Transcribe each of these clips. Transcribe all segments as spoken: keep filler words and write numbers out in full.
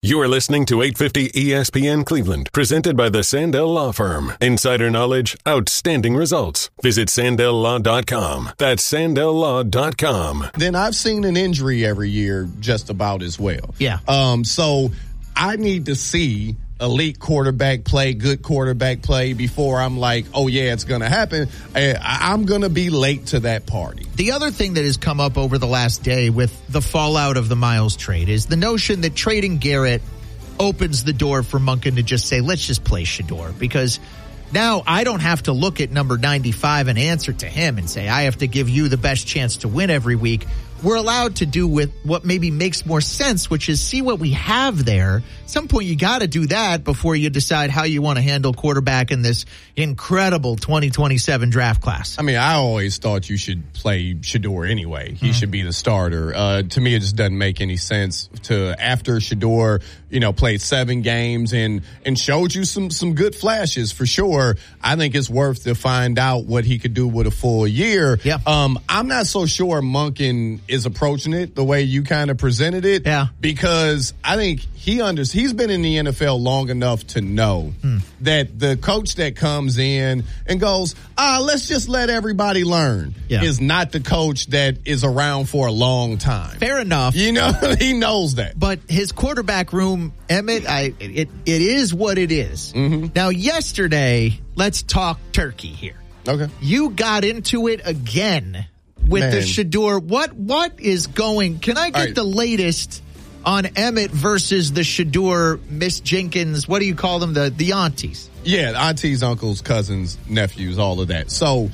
You are listening to eight fifty E S P N Cleveland, presented by the Sandell Law Firm. Insider knowledge, outstanding results. Visit Sandell Law dot com. That's Sandell Law dot com. Then I've seen an injury every year just about as well. Yeah. Um. So I need to see elite quarterback play, good quarterback play before I'm like, oh, yeah, it's going to happen. I, I'm going to be late to that party. The other thing that has come up over the last day with the fallout of the Miles trade is the notion that trading Garrett opens the door for Monken to just say, let's just play Shedeur, because now I don't have to look at number ninety-five and answer to him and say, I have to give you the best chance to win every week. We're allowed to do with what maybe makes more sense, which is see what we have there. At some point, you got to do that before you decide how you want to handle quarterback in this incredible twenty twenty-seven draft class. I mean, I always thought you should play Shedeur anyway. He mm-hmm. should be the starter. Uh, to me, it just doesn't make any sense to, after Shedeur, you know, played seven games and, and showed you some, some good flashes for sure. I think it's worth to find out what he could do with a full year. Yeah. Um, I'm not so sure Monken is approaching it the way you kind of presented it. Yeah. Because I think he under, he's been in the N F L long enough to know hmm. that the coach that comes in and goes, ah, let's just let everybody learn yeah. is not the coach that is around for a long time. Fair enough. You know, he knows that. But his quarterback room, Emmett, I, it, it is what it is. Mm-hmm. Now, yesterday, let's talk turkey here. Okay. You got into it again with Man. the Shedeur. What what is going? Can I get right. the latest on Emmett versus the Shedeur, Miss Jenkins? What do you call them? The the aunties. Yeah, aunties, uncles, cousins, nephews, all of that. So,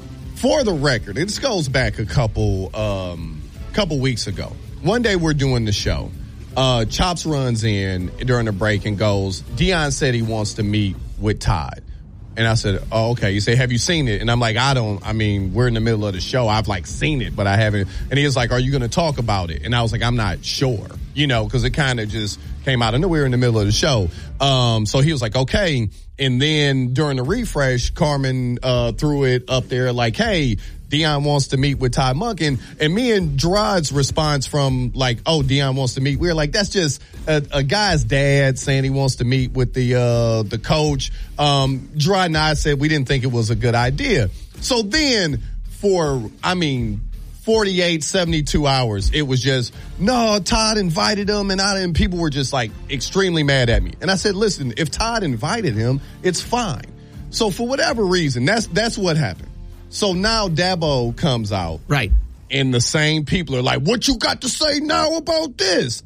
for the record, this goes back a couple um, couple weeks ago. One day we're doing the show. Uh, Chops runs in during the break and goes, Deion said he wants to meet with Todd. And I said, oh, okay. You say, have you seen it? And I'm like, I don't, I mean, we're in the middle of the show. I've like seen it, but I haven't. And he was like, are you going to talk about it? And I was like, I'm not sure, you know, because it kind of just came out. I knew we were in the middle of the show. Um, so he was like, okay. And then during the refresh, Carmen uh, threw it up there like, hey, Deion wants to meet with Todd Monken. And me and Gerard's response from like, oh, Deion wants to meet. We were like, that's just a, a guy's dad saying he wants to meet with the uh, the coach. Um, Gerard and I said we didn't think it was a good idea. So then for, I mean, forty-eight, seventy-two hours, it was just, no, Todd invited him. And, I, and people were just like extremely mad at me. And I said, listen, if Todd invited him, it's fine. So for whatever reason, that's that's what happened. So now Dabo comes out. Right. And the same people are like, what you got to say now about this?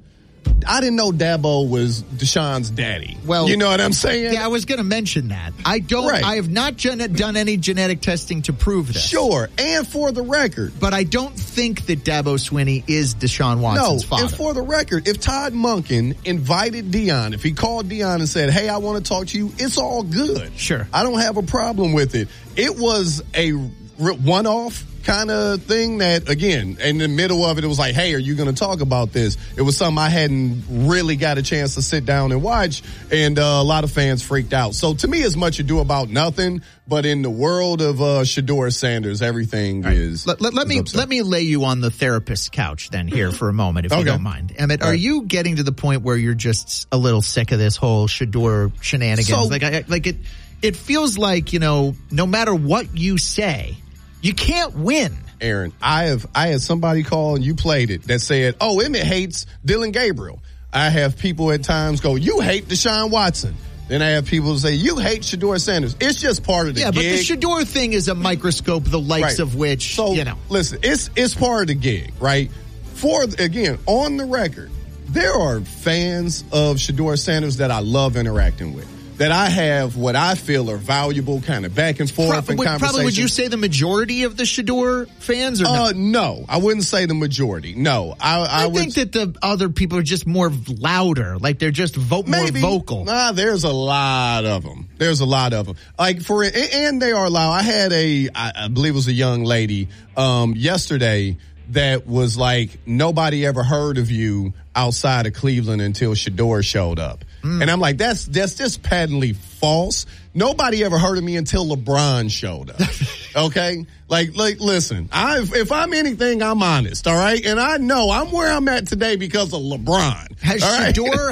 I didn't know Dabo was Deshaun's daddy. Well, you know what I'm saying? Yeah, I was going to mention that. I don't, right. I have not gen- done any genetic testing to prove this. Sure. And for the record. But I don't think that Dabo Swinney is Deshaun Watson's no, father. And for the record, if Todd Monken invited Deion, if he called Deion and said, hey, I want to talk to you, it's all good. Sure. I don't have a problem with it. It was a one-off kind of thing that, again, in the middle of it, it was like, hey, are you going to talk about this? It was something I hadn't really got a chance to sit down and watch, and uh, a lot of fans freaked out. So to me, it's much ado about nothing, but in the world of uh, Shedeur Sanders, everything right. is Let, let, let is me upset. let me lay you on the therapist's couch then here for a moment, if okay. you don't mind. Emmett, All are right. you getting to the point where you're just a little sick of this whole Shedeur shenanigans? So, like, I, like it, it feels like, you know, no matter what you say, you can't win. Aaron, I have I had somebody call and you played it that said, oh, Emmett hates Dylan Gabriel. I have people at times go, you hate Deshaun Watson. Then I have people say, you hate Shedeur Sanders. It's just part of the yeah, gig. Yeah, but the Shedeur thing is a microscope, the likes right. of which, so, you know. Listen, it's it's part of the gig, right? For, again, on the record, there are fans of Shedeur Sanders that I love interacting with. That I have what I feel are valuable kind of back and forth probably, and conversations. Probably would you say the majority of the Shedeur fans or uh, no? No, I wouldn't say the majority. No. I, I, I would, think that the other people are just more louder. Like they're just vo- maybe, more vocal. Nah, there's a lot of them. There's a lot of them. Like for, and they are loud. I had a, I believe it was a young lady, um, yesterday that was like, nobody ever heard of you outside of Cleveland until Shedeur showed up. Mm. And I'm like, that's that's just patently false. Nobody ever heard of me until LeBron showed up. Okay? Like, like, listen, I if I'm anything, I'm honest, all right? And I know I'm where I'm at today because of LeBron. Has all right? Shedeur